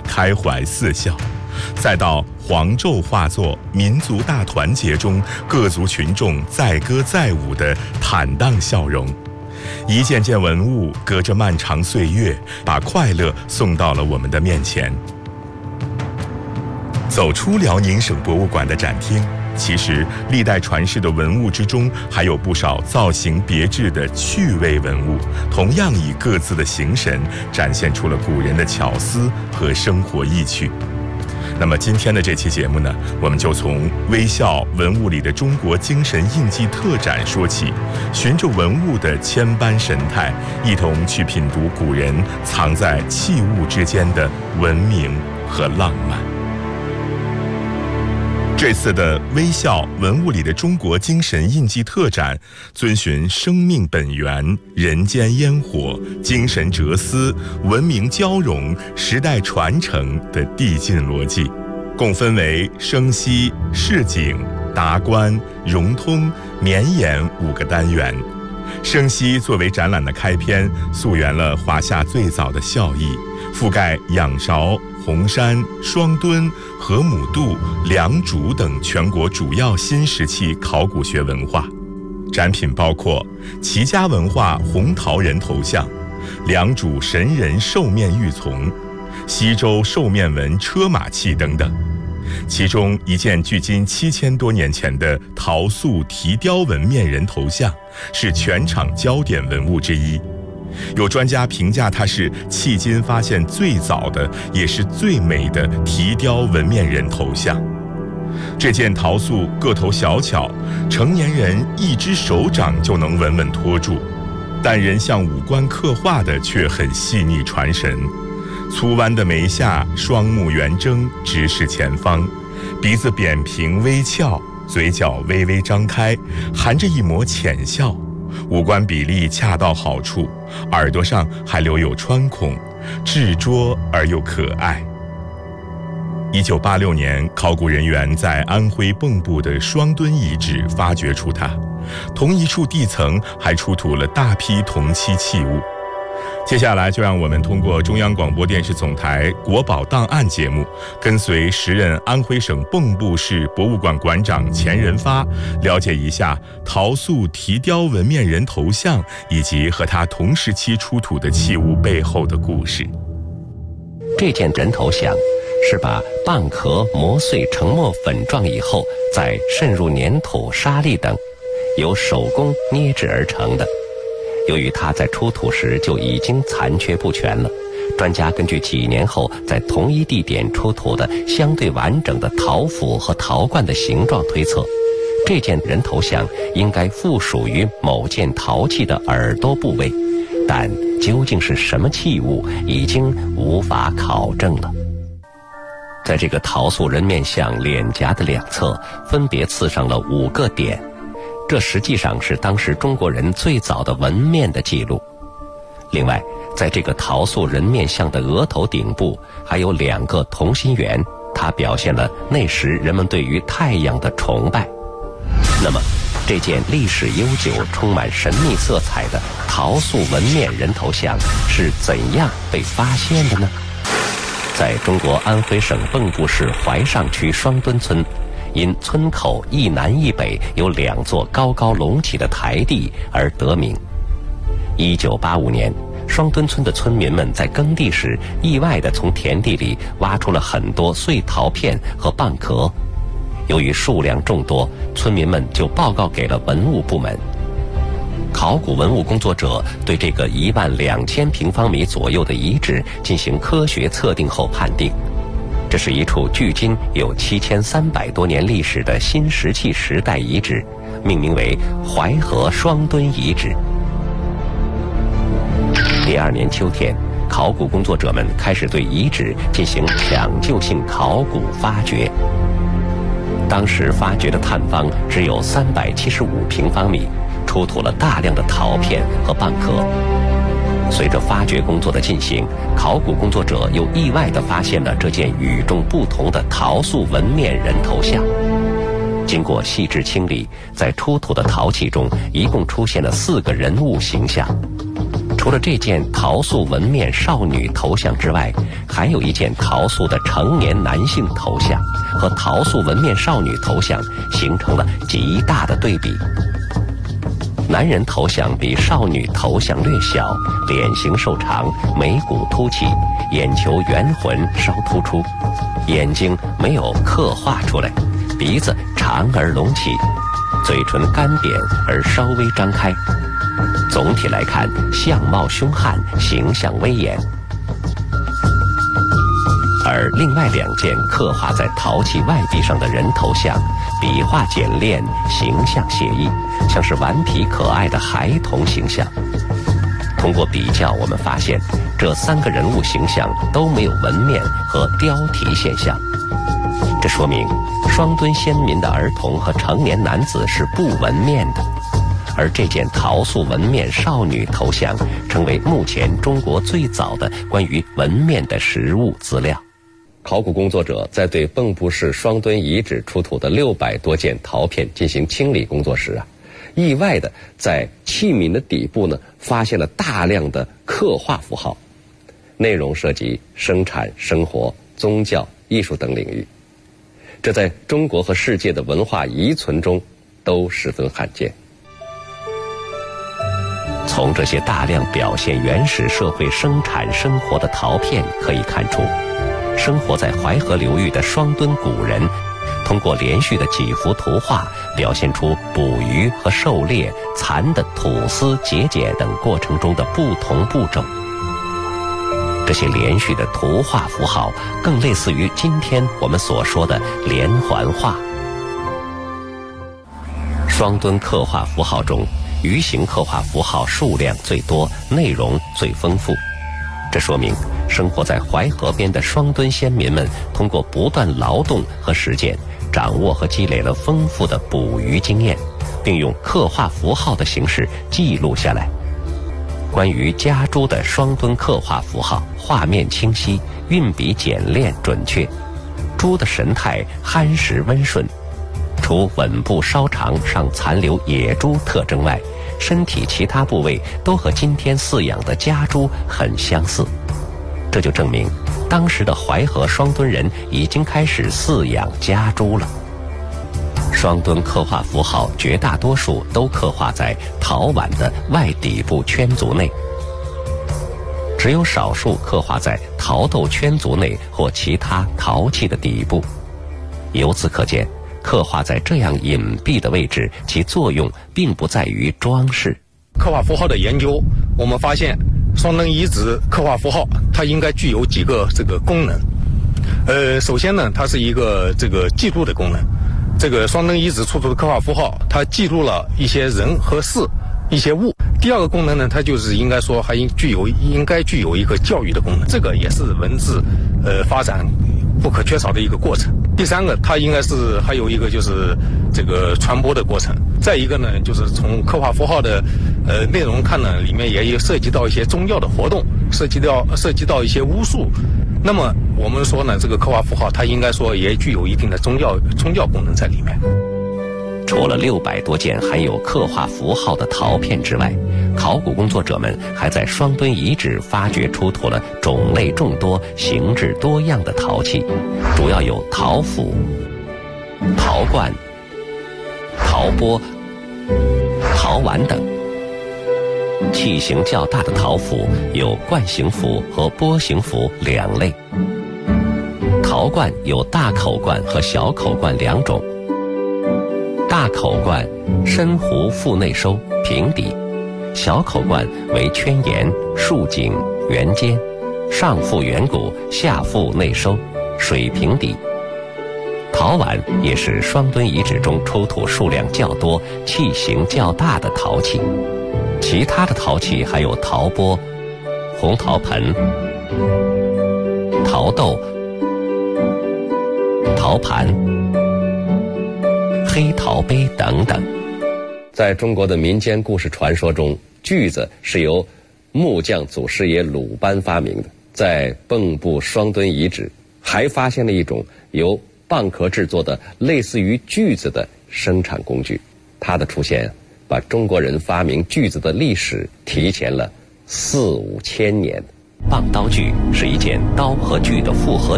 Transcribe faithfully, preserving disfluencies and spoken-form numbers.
开怀四笑，再到黄昼画作民族大团结中各族群众载歌载舞的坦荡笑容，一件件文物隔着漫长岁月，把快乐送到了我们的面前。走出辽宁省博物馆的展厅，其实历代传世的文物之中，还有不少造型别致的趣味文物，同样以各自的形神展现出了古人的巧思和生活意趣。那么今天的这期节目呢，我们就从微笑文物里的中国精神印记特展说起，循着文物的千般神态，一同去品读古人藏在器物之间的文明和浪漫。这次的微笑文物里的中国精神印记特展，遵循生命本源、人间烟火、精神哲思、文明交融、时代传承的递进逻辑，共分为生息、市井、达观、融通、绵延五个单元。生息作为展览的开篇，溯源了华夏最早的孝义，覆盖仰韶、红山、双墩、河姆渡、良渚等全国主要新石器考古学文化。展品包括齐家文化红陶人头像、良渚神人兽面玉琮、西周兽面纹车马器等等。其中一件距今七千多年前的陶塑提雕纹面人头像，是全场焦点文物之一。有专家评价它是迄今发现最早的，也是最美的提雕纹面人头像。这件陶塑个头小巧，成年人一只手掌就能稳稳托住，但人像五官刻画的却很细腻传神。粗弯的眉下，双目圆睁，直视前方，鼻子扁平微翘，嘴角微微张开，含着一抹浅笑，五官比例恰到好处，耳朵上还留有穿孔，稚拙而又可爱。一九八六年，考古人员在安徽蚌埠的双墩遗址发掘出它，同一处地层还出土了大批铜器器物。接下来就让我们通过中央广播电视总台国宝档案节目，跟随时任安徽省蚌埠市博物馆馆长钱仁发，了解一下陶塑提雕纹面人头像以及和他同时期出土的器物背后的故事。 这件人头像是把蚌壳磨碎成沫粉状以后，再渗入粘土、沙粒等，由手工捏制而成的。由于它在出土时就已经残缺不全了，专家根据几年后在同一地点出土的相对完整的陶釜和陶罐的形状推测，这件人头像应该附属于某件陶器的耳朵部位，但究竟是什么器物，已经无法考证了。在这个陶塑人面像脸颊的两侧分别刺上了五个点，这实际上是当时中国人最早的纹面的记录。另外，在这个陶塑人面像的额头顶部还有两个同心圆，它表现了那时人们对于太阳的崇拜。那么，这件历史悠久、充满神秘色彩的陶塑纹面人头像是怎样被发现的呢？在中国安徽省蚌埠市怀上区双墩村，因村口一南一北有两座高高隆起的台地而得名。一九八五年，双墩村的村民们在耕地时，意外地从田地里挖出了很多碎陶片和蚌壳。由于数量众多，村民们就报告给了文物部门。考古文物工作者对这个一万两千平方米左右的遗址进行科学测定后判定，这是一处距今有七千三百多年历史的新石器时代遗址，命名为淮河双墩遗址。第二年秋天，考古工作者们开始对遗址进行抢救性考古发掘。当时发掘的探方只有三百七十五平方米，出土了大量的陶片和蚌壳。随着发掘工作的进行，考古工作者又意外地发现了这件与众不同的陶塑纹面人头像。经过细致清理，在出土的陶器中一共出现了四个人物形象。 除了这件陶塑纹面少女头像之外，还有一件陶塑的成年男性头像，和陶塑纹面少女头像形成了极大的对比。男人头像比少女头像略小，脸型瘦长，眉骨凸起，眼球圆浑稍突出，眼睛没有刻画出来，鼻子长而隆起，嘴唇干扁而稍微张开。总体来看，相貌凶悍，形象威严。而另外两件刻画在陶器外壁上的人头像，笔画简练，形象写意，像是顽皮可爱的孩童形象。通过比较，我们发现这三个人物形象都没有纹面和雕题现象，这说明双墩先民的儿童和成年男子是不纹面的。而这件陶塑纹面少女头像成为目前中国最早的关于纹面的实物资料。考古工作者在对蚌埠市双墩遗址出土的六百多件陶片进行清理工作时啊，意外的在器皿的底部呢发现了大量的刻画符号，内容涉及生产、生活、宗教、艺术等领域，这在中国和世界的文化遗存中都十分罕见。从这些大量表现原始社会生产生活的陶片可以看出，生活在淮河流域的双墩古人通过连续的几幅图画表现出捕鱼和狩猎、蚕的吐丝、结茧等过程中的不同步骤。这些连续的图画符号更类似于今天我们所说的连环画。双墩刻画符号中，鱼形刻画符号数量最多，内容最丰富。这说明生活在淮河边的双墩先民们通过不断劳动和实践，掌握和积累了丰富的捕鱼经验，并用刻画符号的形式记录下来。关于家猪的双墩刻画符号，画面清晰，运笔简练准确，猪的神态憨实温顺，除吻部稍长上残留野猪特征外，身体其他部位都和今天饲养的家猪很相似。这就证明当时的淮河双墩人已经开始饲养家猪了。双墩刻画符号绝大多数都刻画在陶碗的外底部圈足内，只有少数刻画在陶豆圈足内或其他陶器的底部。由此可见，刻画在这样隐蔽的位置，其作用并不在于装饰。 刻画符号的研究，我们发现双墩遗址刻画符号它应该具有几个这个功能。呃，首先呢，它是一个这个记录的功能。这个双墩遗址出土的刻画符号，它记录了一些人和事、一些物。第二个功能呢，它就是应该说还应具有应该具有一个教育的功能，这个也是文字呃发展不可缺少的一个过程。第三个，它应该是还有一个就是这个传播的过程。再一个呢，就是从刻画符号的呃内容看呢，里面也有涉及到一些宗教的活动，涉及到涉及到一些巫术。那么我们说呢，这个刻画符号它应该说也具有一定的宗教宗教功能在里面。 除了六百多件含有刻画符号的陶片之外，考古工作者们还在双墩遗址发掘出土了种类众多、形制多样的陶器，主要有陶釜、陶罐、陶钵、陶碗等。器型较大的陶釜有罐形釜和钵形釜两类，陶罐有大口罐和小口罐两种。大口罐深壶腹内收，平底；小口罐为圈沿、竖颈、圆尖，上腹圆鼓，下腹内收，水平底。陶碗也是双墩遗址中出土数量较多、器型较大的陶器。其他的陶器还有陶钵、红陶盆、陶豆、陶盘、黑陶杯等等。在中国的民间故事传说中，锯子是由木匠祖师爷鲁班发明的。在蚌埠双墩遗址还发现了一种由蚌壳制作的类似于锯子的生产工具，它的出现把中国人发明锯子的历史提前了四五千年。棒刀锯是一件刀和锯的复合体。